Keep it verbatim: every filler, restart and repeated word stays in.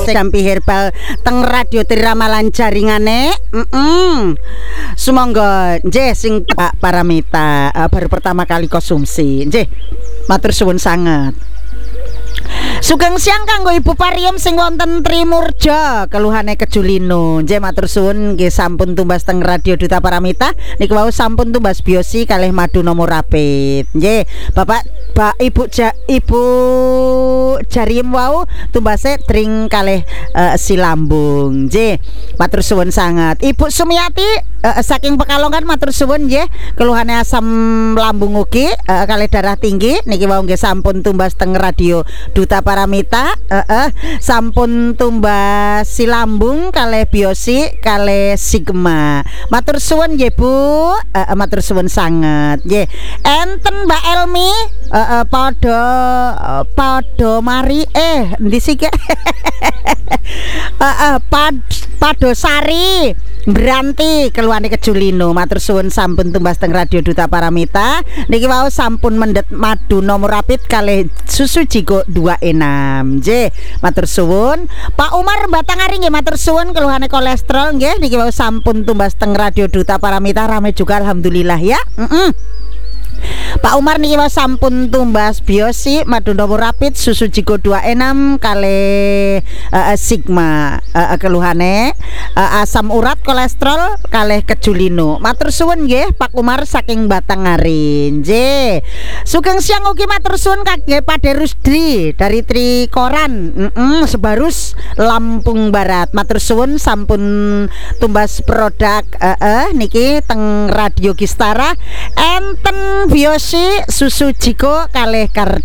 Dampi Herbal teng Radio Tiramalan jaringane. Heeh. Sumangga nggih sing Pak Paramita uh, baru pertama kali konsumsi. Nggih. Matur suwun sanget. Sugeng siang kanggo Ibu Pariem sing wonten Trimurja keluhane Kejulino. Nggih matur suwun nggih sampun tumbas teng Radio Duta Paramita niku wau sampun tumbas biosi kalih madu nomor rapid. Nggih, Bapak Pak Ibu ja, Ibu Jariem wau tumbase drink kalih uh, silambung. Nggih, matur suwun sangat. Ibu Sumiati uh, saking Pekalongan matur suwun nggih keluhane asam lambung ugi uh, kalih darah tinggi niki wau nggih sampun tumbas teng Radio Duta Paramita uh, uh, sampun tumbas silambung kalih biosi kalih sigma. Matur suwun nggih Bu, uh, uh, matur suwun sanget nggih. Enten Mbak Elmi uh, uh, padha uh, padha mari eh endi sik uh, uh, pad Padosari Beranti keluane Kejulino. Matur suwun sampun tumbas teng Radio Duta Paramita niki wau sampun mendet madu nomor rapid kalih susu Jigo dua enam. Nggih, matur suwun. Pak Umar Batangari nggih matur suwun keluhane kolesterol nggih niki wau sampun tumbas teng Radio Duta Paramita rame juga alhamdulillah ya. Heeh. Pak Umar niki wau sampun tumbas biosi madu nomor rapid susu Jigo dua enam kali uh, sigma uh, keluhane uh, asam urat kolesterol kalih Kejulino. Matur suwun nggih Pak Umar saking Batangari. Nggih. Sugeng siang ugi matur suwun kangge Pade Rusdi dari Trikoran. Heeh, Sebarus Lampung Barat. Matur suwun sampun tumbas produk uh, uh, niki teng Radio Gistara enten biosi susu Jigo kalih kar